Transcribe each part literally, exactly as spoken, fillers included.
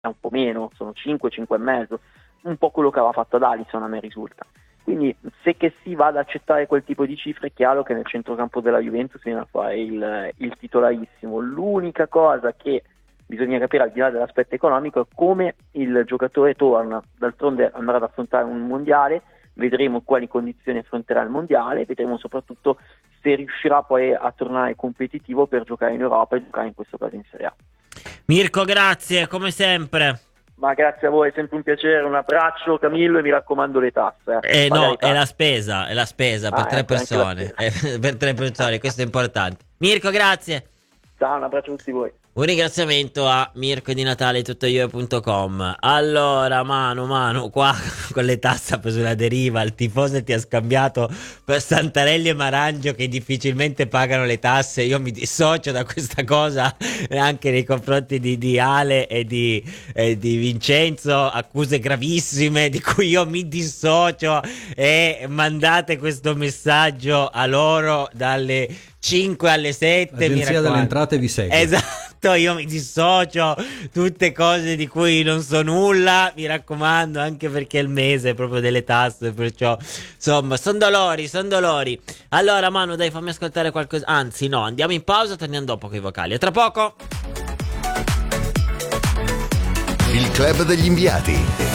è un po' meno, sono cinque, cinque e mezzo, un po' quello che aveva fatto ad Alisson a me risulta. Quindi se che si va ad accettare quel tipo di cifre, è chiaro che nel centrocampo della Juventus viene a fare il, il titolarissimo. L'unica cosa che bisogna capire al di là dell'aspetto economico è come il giocatore torna. D'altronde andrà ad affrontare un mondiale, vedremo quali condizioni affronterà il mondiale, vedremo soprattutto se riuscirà poi a tornare competitivo per giocare in Europa e giocare in questo caso in Serie A. Mirko, grazie come sempre. Ma grazie a voi, è sempre un piacere, un abbraccio Camillo e mi raccomando le tasse. Eh, eh no, tasse. è la spesa, è la spesa per ah, tre ecco, persone, eh, per tre persone, questo è importante. Mirko, grazie. Ciao, un abbraccio a tutti voi. Un ringraziamento a Mirko di Natale tutto io punto com. Allora Manu Manu qua con le tasse ha preso la deriva, il tifoso ti ha scambiato per Santarelli e Marangio che difficilmente pagano le tasse. Io mi dissocio da questa cosa anche nei confronti di, di Ale e di, eh, di Vincenzo, accuse gravissime di cui io mi dissocio, e mandate questo messaggio a loro dalle cinque alle sette. L'agenzia delle entrate vi segue. Esatto, io mi dissocio, tutte cose di cui non so nulla, mi raccomando, anche perché è il mese proprio delle tasse, perciò insomma sono dolori, sono dolori. Allora Manu, dai, fammi ascoltare qualcosa, anzi no, andiamo in pausa, torniamo dopo con i vocali, a tra poco. Il club degli inviati.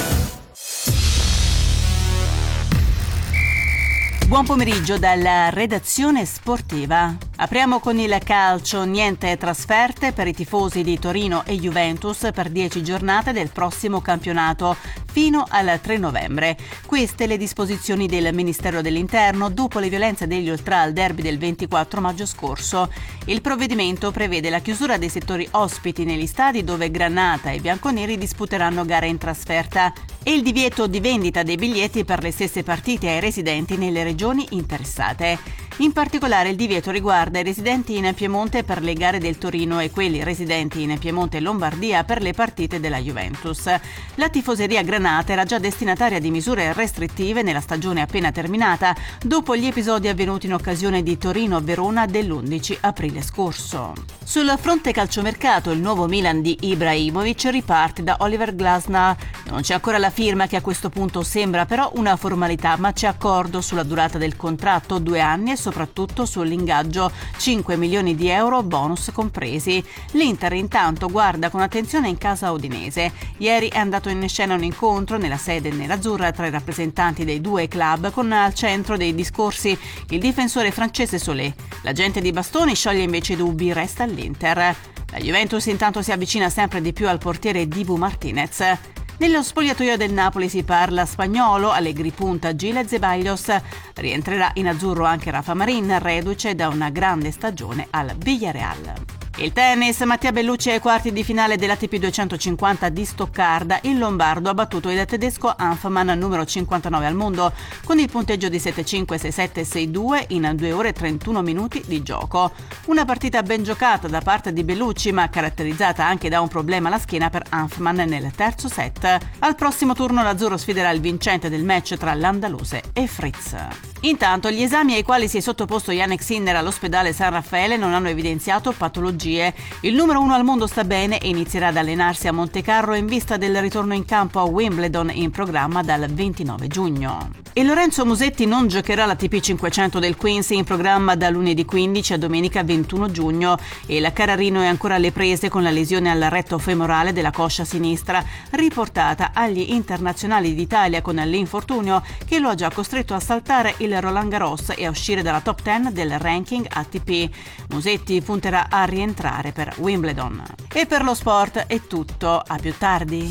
Buon pomeriggio dalla redazione sportiva. Apriamo con il calcio, niente trasferte per i tifosi di Torino e Juventus per dieci giornate del prossimo campionato fino al tre novembre. Queste le disposizioni del Ministero dell'Interno dopo le violenze degli Ultra al derby del ventiquattro maggio scorso. Il provvedimento prevede la chiusura dei settori ospiti negli stadi dove Granata e bianconeri disputeranno gare in trasferta e il divieto di vendita dei biglietti per le stesse partite ai residenti nelle regioni interessate. In particolare il divieto riguarda i residenti in Piemonte per le gare del Torino e quelli residenti in Piemonte e Lombardia per le partite della Juventus. La tifoseria Granata era già destinataria di misure restrittive nella stagione appena terminata, dopo gli episodi avvenuti in occasione di Torino-Verona dell'undici aprile scorso. Sul fronte calciomercato, il nuovo Milan di Ibrahimovic riparte da Oliver Glasner. Non c'è ancora la firma, che a questo punto sembra però una formalità, ma c'è accordo sulla durata del contratto, due anni, e soprattutto sull'ingaggio, cinque milioni di euro, bonus compresi. L'Inter intanto guarda con attenzione in casa udinese. Ieri è andato in scena un incontro nella sede nerazzurra tra i rappresentanti dei due club, con al centro dei discorsi il difensore francese Solé. L'agente di bastoni scioglie invece i dubbi, resta all'Inter. La Juventus intanto si avvicina sempre di più al portiere Dibu Martinez. Nello spogliatoio del Napoli si parla spagnolo, Allegri punta Gil Zeballos. Rientrerà in azzurro anche Rafa Marin, reduce da una grande stagione al Villarreal. Il tennis, Mattia Bellucci ai quarti di finale dell'A T P duecentocinquanta di Stoccarda. Il lombardo ha battuto il tedesco Hanfmann, numero cinquantanove al mondo, con il punteggio di sette cinque, sei sette, sei due in due ore e trentuno minuti di gioco. Una partita ben giocata da parte di Bellucci, ma caratterizzata anche da un problema alla schiena per Hanfmann nel terzo set. Al prossimo turno l'azzurro sfiderà il vincente del match tra l'andaluse e Fritz. Intanto gli esami ai quali si è sottoposto Jannik Sinner all'ospedale San Raffaele non hanno evidenziato patologie. Il numero uno al mondo sta bene e inizierà ad allenarsi a Montecarlo in vista del ritorno in campo a Wimbledon, in programma dal ventinove giugno. E Lorenzo Musetti non giocherà l'A T P cinquecento del Queens, in programma da lunedì quindici a domenica ventuno giugno, e la Cararino è ancora alle prese con la lesione al retto femorale della coscia sinistra, riportata agli internazionali d'Italia con l'infortunio che lo ha già costretto a saltare il Roland Garros e a uscire dalla top dieci del ranking A T P. Musetti punterà a rientrare per Wimbledon. E per lo sport è tutto, a più tardi.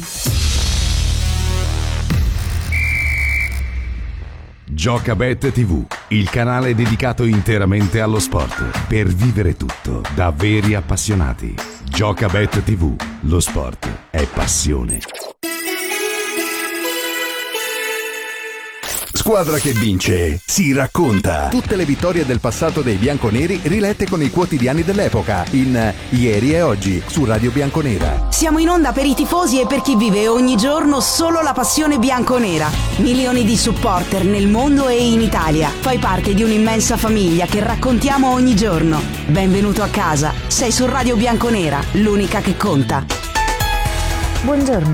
Giocabet tivù, il canale dedicato interamente allo sport, per vivere tutto da veri appassionati. Giocabet tivù, lo sport è passione. Squadra che vince si racconta. Tutte le vittorie del passato dei bianconeri rilette con i quotidiani dell'epoca in Ieri e Oggi su Radio Bianconera. Siamo in onda per i tifosi e per chi vive ogni giorno solo la passione bianconera. Milioni di supporter nel mondo e in Italia. Fai parte di un'immensa famiglia che raccontiamo ogni giorno. Benvenuto a casa. Sei su Radio Bianconera, l'unica che conta. Buongiorno.